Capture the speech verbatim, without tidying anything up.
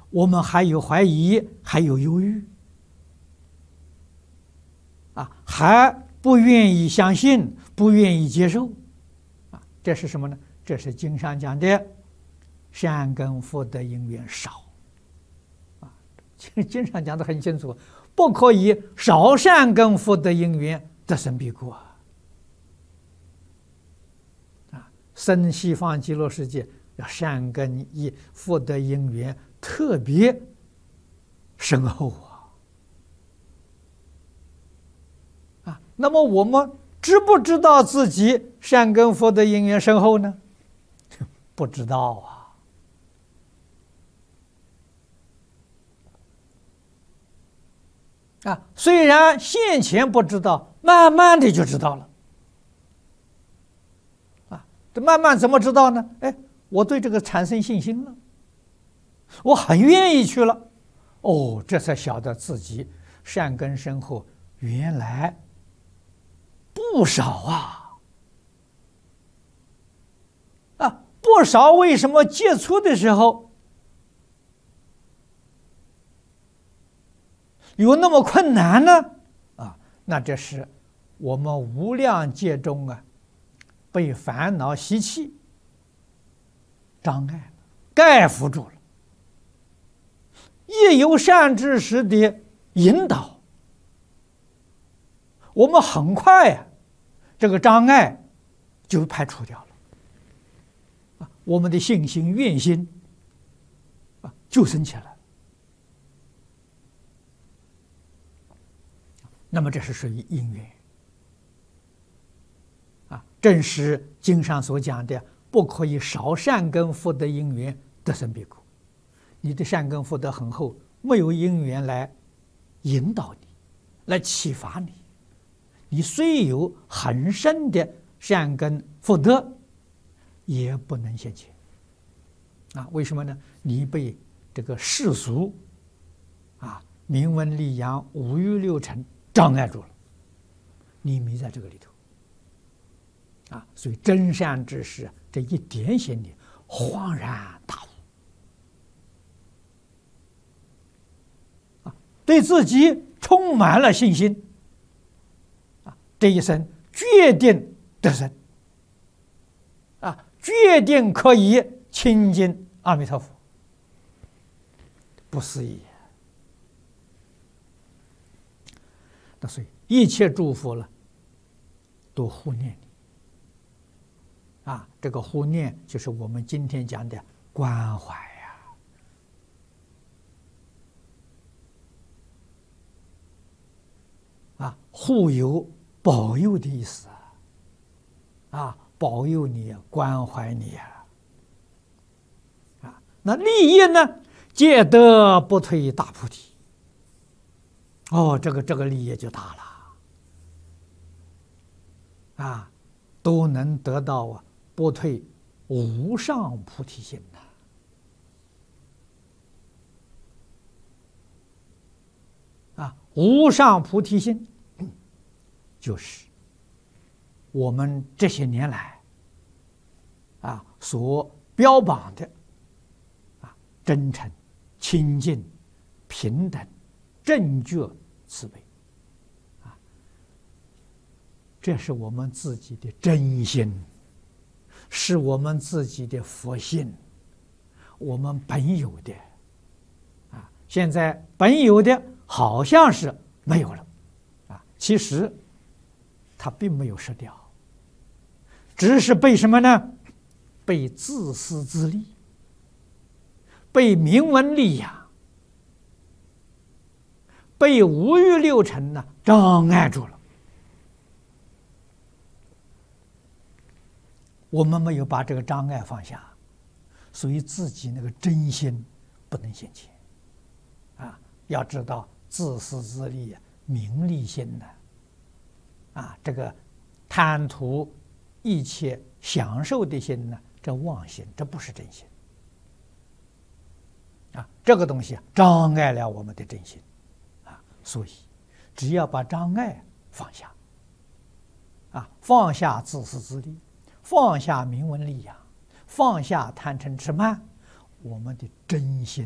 我们还有怀疑，还有犹豫，啊，还不愿意相信，不愿意接受，啊，这是什么呢？这是经上讲的善根福德因缘少，啊，经上讲的很清楚，不可以少善根福德因缘得生彼国。啊，生西方极乐世界要善根一福德因缘特别深厚啊！啊，那么我们知不知道自己善根福德因缘深厚呢？不知道啊！啊，虽然现前不知道，慢慢的就知道了。啊，这慢慢怎么知道呢？哎，我对这个产生信心了。我很愿意去了，哦，这才晓得自己善根深厚，原来不少啊！啊，不少，为什么接触的时候有那么困难呢？啊，那这是我们无量劫中啊，被烦恼习气障碍盖覆住了。一有善知识的引导，我们很快啊，这个障碍就排除掉了，啊，我们的信心、愿心啊就升起来了。那么这是属于因缘啊，正是经上所讲的，不可以少善根福德因缘得生彼国。你的善根福德很厚，没有因缘来引导你，来启发你，你虽有很深的善根福德，也不能现前。啊，为什么呢？你被这个世俗啊、名闻利养、五欲六尘障碍住了，你没在这个里头。啊，所以真善之识这一点醒你，恍然大悟。对自己充满了信心，啊，这一生决定得生，啊，决定可以亲近阿弥陀佛，不思议。那所以一切诸佛了，都护念你，啊，这个护念就是我们今天讲的关怀。啊，护佑、保佑的意思啊，啊，保佑你，关怀你啊，啊，那利益呢？皆得不退大菩提。哦，这个这个利益就大了，啊，都能得到啊不退无上菩提心呐。啊，无上菩提心，就是我们这些年来啊所标榜的啊真诚、清净、平等、正觉、慈悲啊，这是我们自己的真心，是我们自己的佛性，我们本有的啊。现在本有的好像是没有了啊，其实它并没有失掉，只是被什么呢？被自私自利，被名闻利养，被五欲六尘呢障碍住了。我们没有把这个障碍放下，所以自己那个真心不能现前啊！要知道自私自利、名利心呢，啊，这个贪图一切享受的心呢，这妄心，这不是真心啊！这个东西障碍了我们的真心啊！所以，只要把障碍放下，啊，放下自私自利，放下名闻利养，放下贪嗔痴慢，我们的真心